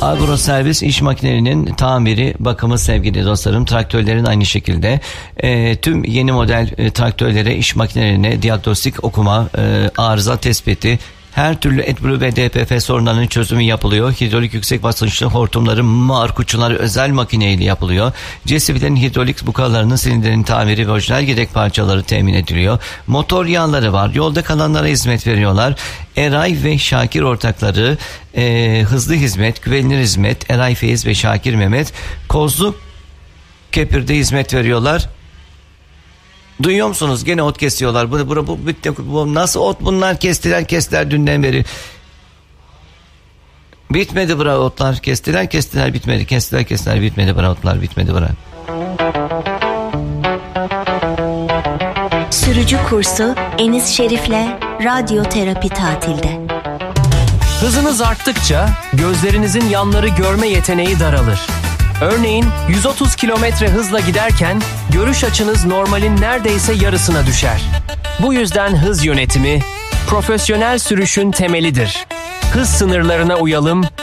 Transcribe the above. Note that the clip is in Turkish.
Agroservis iş makinelerinin tamiri, bakımı sevgili dostlarım. Traktörlerin aynı şekilde. Tüm yeni model traktörlere, iş makinelerine diagnostik okuma, arıza tespiti, her türlü AdBlue ve DPF sorunlarının çözümü yapılıyor. Hidrolik yüksek basınçlı hortumların markuçları özel makineyle yapılıyor. CSB'lerin hidrolik bukalarının silindirinin tamiri ve orijinal yedek parçaları temin ediliyor. Motor yağları var. Yolda kalanlara hizmet veriyorlar. Eray ve Şakir ortakları hızlı hizmet, güvenilir hizmet. Eray Feyiz ve Şakir Mehmet Kozlu Kepir'de hizmet veriyorlar. Duyuyor musunuz? Gene ot kesiyorlar. Bu nasıl ot bunlar? Kestiler dünden beri. Bitmedi bura otlar. Kestiler bitmedi. Kestiler bitmedi bura otlar. Bitmedi bura. Sürücü kursu Enis Şerif'le radyoterapi tatilde. Hızınız arttıkça gözlerinizin yanları görme yeteneği daralır. Örneğin 130 kilometre hızla giderken görüş açınız normalin neredeyse yarısına düşer. Bu yüzden hız yönetimi profesyonel sürüşün temelidir. Hız sınırlarına uyalım,